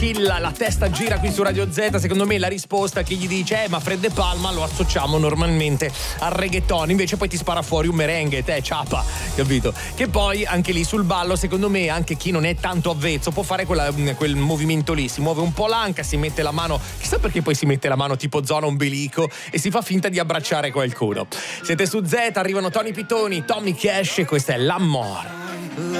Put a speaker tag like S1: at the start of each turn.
S1: Attilla, la testa gira qui su Radio Z. Secondo me la risposta che gli dice ma Fred De Palma lo associamo normalmente al reggaeton, invece poi ti spara fuori un merengue, te ciapa, capito? Che poi anche lì sul ballo, secondo me, anche chi non è tanto avvezzo può fare quel movimento lì, si muove un po' l'anca, si mette la mano, chissà perché poi si mette la mano tipo zona ombelico e si fa finta di abbracciare qualcuno. Siete su Z, arrivano Tony Pitoni, Tommy Cash e questa è L'Amore.